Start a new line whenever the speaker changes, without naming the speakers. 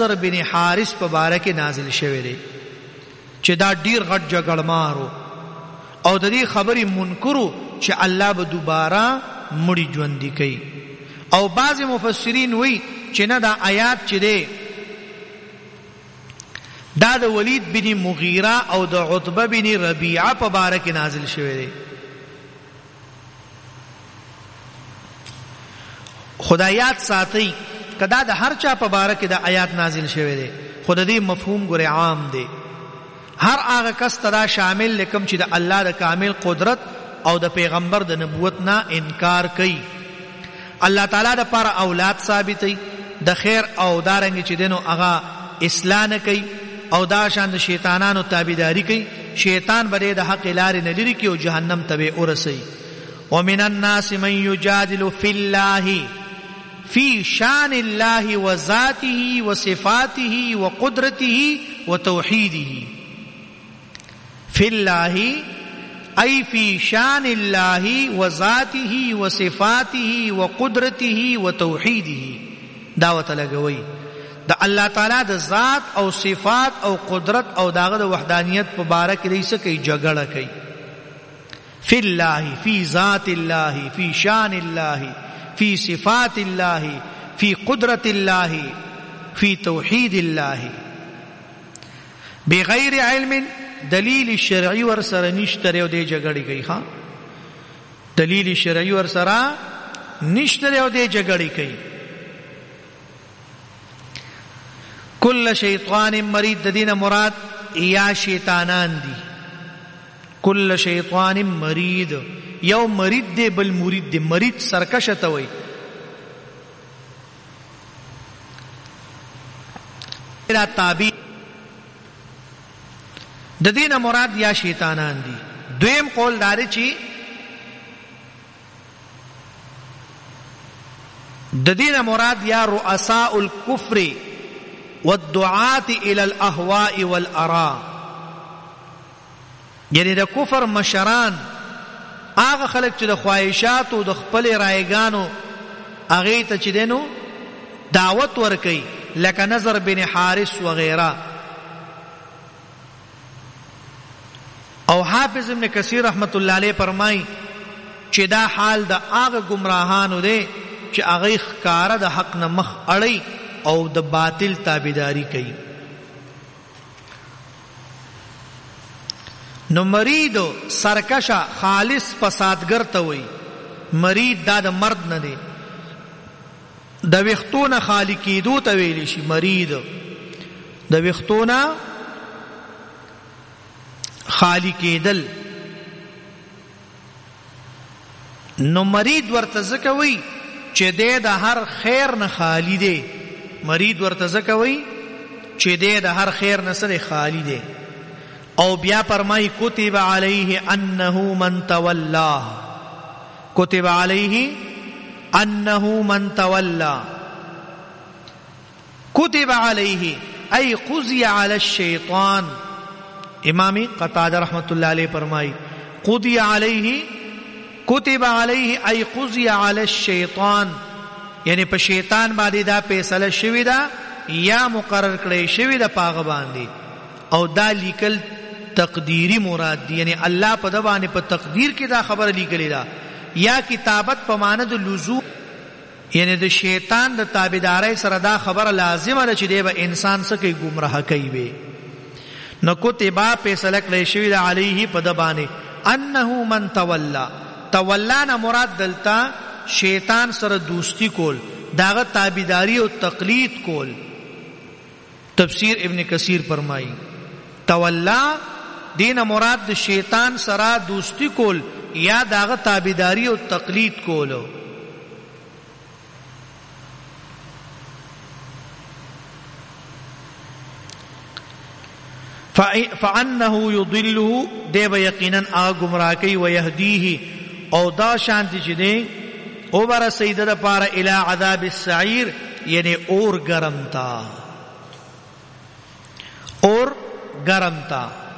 نضر بن حارث په باره کې نازل شوی دی چې دا ډیر غټ جګړمارو او د دې خبرې منکرو چې الله به دوباره مړي ژوندي کوي. او بعض مفسرین وی چې نه دا آیات چې دی دا د ولید بن مغیره او د عتبه بن ربیعه په باره کې نازل شوی دی. خدایات ساتي کدا د هر چا په باره کې د آیات نازل شوی دی خود دې مفهوم ګره عام دی. هر هغه کس ته شامل لکم چې د الله د کامل قدرت او د پیغمبر د نبوت نه انکار کوي. الله تعالی د پر اولاد ثابتي د خیر او دارنګ چې دینو هغه اصلاح نه کوي او دا شان د شیطانانو تابعداري کوي. شیطان بده د حق لارې نه لري کې او جهنم ته ورسي. ومن الناس من يجادل في الله في شان الله وذاته وصفاته وقدرته وتوحيده. في الله أي في شان الله وذاته وصفاته وقدرته وتوحيده. دعوت لګوي د الله تعالی د ذات او صفات او قدرت او داغه د وحدانیت په باره کې دیسه کوي جګړه کوي. في الله في ذات الله في شان الله في صفات الله في قدرة الله في توحيد الله. بغیر علم دلیل شرعی ور سره نشته او د جګړې کوي. ها دلیل شرعی ور سره نشته او د جګړې کوي. کل شیطان مرید د دینه مراد یا شیطانان دي. کل شیطان مرید یو مرید دی بل مرید دی. مرید سرکشه ته وای. را تابع د دینه مراد یا شیطانان دي. دویم قول دار چې د دینه مراد یا رؤساء الكفر والدعاة الى الاهواء والاراء. یعنی د کفر مشران هغه خلک چې د خواهشات او د خپل رایګانو هغه ته چې دینو دعوت ورکي لکه نضر بن حارث وغيرها. او حافظ ابن کثیر رحمت الله علیه فرمای چې دا حال د هغه گمراهانو دی چې هغه ښکارا د حق نه مخ اړي او د باطل تابعداري کوي. نو مرید سرکشا خالص فسادګر ته وای. مرید دا د مرد نه دی. د وختونه خالقیدو ته ویل شي مرید. د وختونه خالقیدل. نو مرید ورته ځکوي چې د هر خیر نه خالی دی. مرید ورته ځکوي چې د هر خیر نه سره خالی دی. او بیا فرمای کتب علیه انه من تولى. کتب علیه انه من تولى. کتب علیه ای قضی علی الشیطان. امام قتاده رحمت الله علیه فرمای قضی علیه کتب علیه ای قضی علی الشیطان. یعنی په شیطان باندې دا فیصله شوی دا یا مقرر کړی شوی دا پاغه باندې. او دا لیکل تقدیری مراد دی. یعنی الله په د باندې په تقدیر کې دا خبره لیکلی دا. یا کتابت په معنی د لزوم یعنی د شیطان د تابعداري سره دا خبره لازمه ده چې دی به انسان سره گمراه کوي. نو کتبا فیصله کړی شوی دا علیه په د باندې انه من تولى. تولانا مراد دلتا شیطان سره دوستی کول داغه تابعداري او تقلید کول. تفسیر ابن کثیر فرمایي تولا دین مراد د شیطان سره دوستی کول یا داغه تابعداري او تقلید کول. فانه يضله دیو یقینا ا گمراه کوي و يهديه او دا شانتی چې دی او بر سیده پار الى عذاب السعیر یعنی اور گرم تا. اور گرم تا.